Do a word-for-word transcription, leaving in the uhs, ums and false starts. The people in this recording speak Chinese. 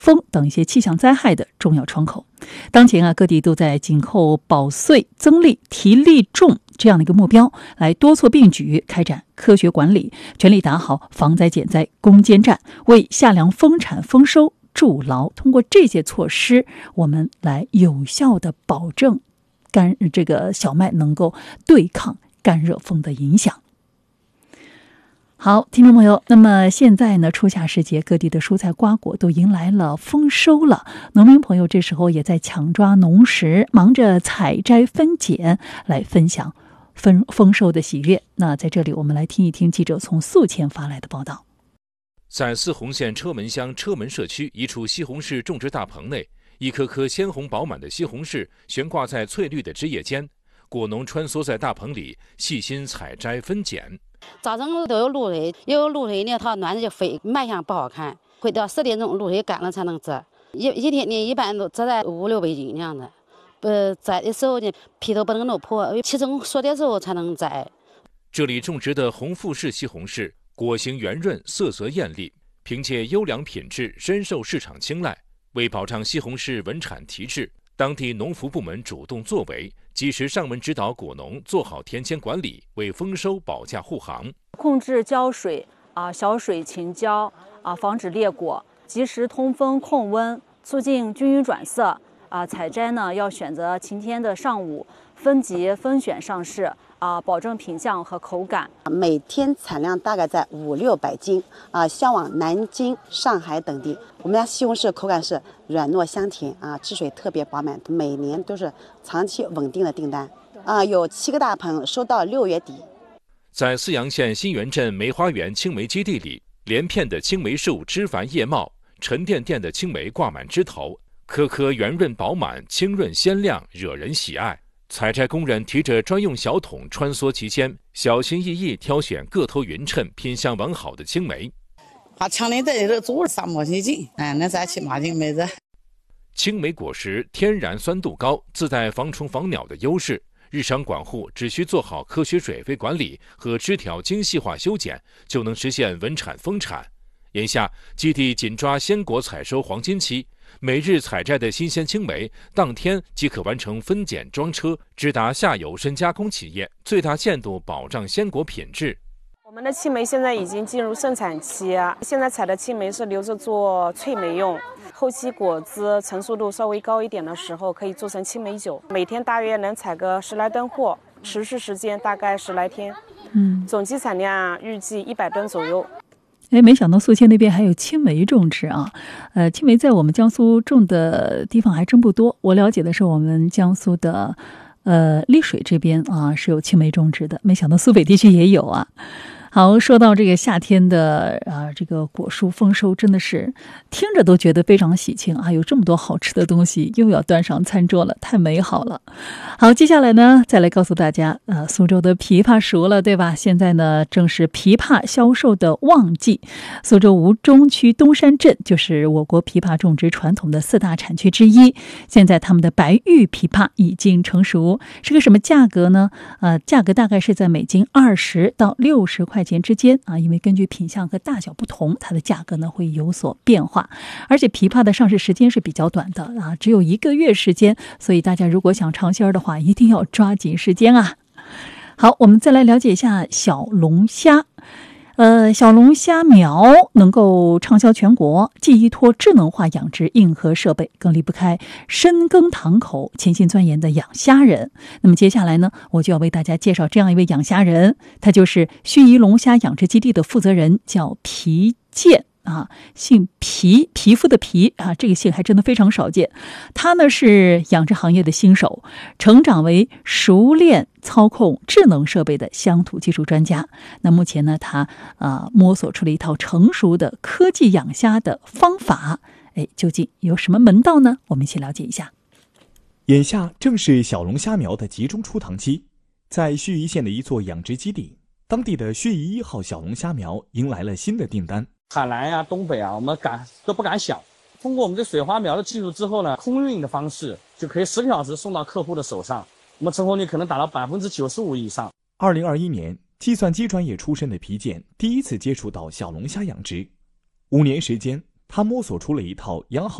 风等一些气象灾害的重要窗口。当前啊，各地都在紧扣保穗增利提利重这样的一个目标，来多措并举开展科学管理，全力打好防灾减灾攻坚战，为夏粮丰产丰收筑牢。通过这些措施，我们来有效的保证干这个小麦能够对抗干热风的影响。好，听众朋友，那么现在呢，初夏时节，各地的蔬菜瓜果都迎来了丰收了。农民朋友这时候也在抢抓农时，忙着采摘分拣，来分享丰丰收的喜悦。那在这里，我们来听一听记者从宿迁发来的报道。 在泗洪县车门乡车门社区一处西红柿种植大棚内，一颗颗鲜红饱满的西红柿悬挂在翠绿的枝叶间，果农穿梭在大棚里，细心采摘分拣。 早晨都有露水，有露水呢，它卵子就飞，卖相不好看。会到十点钟露水干了才能摘，一一天呢一般都摘在五六百斤那样的。呃，摘的时候呢，皮都不能弄破，七成熟的时候才能摘。 这里种植的红富士西红柿，果形圆润，色泽艳丽，凭借优良品质，深受市场青睐。为保障西红柿稳产提质，当地农服部门主动作为，及时上门指导果农做好田间管理，为丰收保驾护航。 控制浇水啊，小水勤浇啊，防止裂果，及时通风控温，促进均匀转色啊。采摘呢要选择晴天的上午，分级分选上市啊，保证品相和口感。 每天产量大概在五六百斤啊，销往南京、上海等地。我们家西红柿口感是软糯香甜啊，汁水特别饱满，每年都是长期稳定的订单啊，有七个大棚，收到六月底。 在泗阳县新源镇梅花园青梅基地里，连片的青梅树枝繁叶茂，沉甸甸的青梅挂满枝头，颗颗圆润饱满，清润鲜亮，惹人喜爱。采摘工人提着专用小桶穿梭其间，小心翼翼挑选个头匀称、品相完好的青梅。 把墙里这个做三毛钱斤，哎，那咱起码斤梅子。 青梅果实天然酸度高，自带防虫防鸟的优势。日常管护只需做好科学水肥管理和枝条精细化修剪，就能实现稳产丰产。眼下基地紧抓鲜果采收黄金期，每日采摘的新鲜青梅，当天即可完成分拣装车，直达下游深加工企业，最大限度保障鲜果品质。 我们的青梅现在已经进入盛产期，现在采的青梅是留着做脆梅用，后期果子成熟度稍微高一点的时候，可以做成青梅酒。每天大约能采个十来吨货，持续时间大概十来天，嗯，总计产量预计一百吨左右。 哎，没想到宿迁那边还有青梅种植啊！呃，青梅在我们江苏种的地方还真不多。我了解的是，我们江苏的呃丽水这边啊是有青梅种植的，没想到苏北地区也有啊。好，说到这个夏天的啊，这个果蔬丰收，真的是听着都觉得非常喜庆啊！有这么多好吃的东西，又要端上餐桌了，太美好了。好，接下来呢，再来告诉大家，呃，苏州的枇杷熟了，对吧？现在呢，正是枇杷销售的旺季。苏州吴中区东山镇就是我国枇杷种植传统的四大产区之一。现在他们的白玉枇杷已经成熟，是个什么价格呢？呃，价格大概是在每斤二十到六十块钱之间啊，因为根据品相和大小不同，它的价格呢会有所变化。而且枇杷的上市时间是比较短的啊，只有一个月时间，所以大家如果想尝鲜的话，一定要抓紧时间啊。好，我们再来了解一下小龙虾。呃，小龙虾苗能够畅销全国，既依托智能化养殖硬核设备，更离不开深耕堂口、潜心钻研的养虾人。那么接下来呢，我就要为大家介绍这样一位养虾人，他就是盱眙龙虾养殖基地的负责人，叫皮健。啊，姓皮，皮肤的皮啊，这个姓还真的非常少见。他呢是养殖行业的新手，成长为熟练操控智能设备的乡土技术专家。那目前呢，他啊摸索出了一套成熟的科技养虾的方法。哎，究竟有什么门道呢？我们一起了解一下。 眼下正是小龙虾苗的集中出塘期，在盱眙县的一座养殖基地，当地的盱眙一号小龙虾苗迎来了新的订单。 海南呀、东北啊，我们敢都不敢想。通过我们这水花苗的技术之后呢，空运的方式就可以十个小时送到客户的手上，我们成功率可能达到百分之九十五以上。 二零二一年，计算机专业出身的皮健第一次接触到小龙虾养殖，五年时间， 他摸索出了一套养好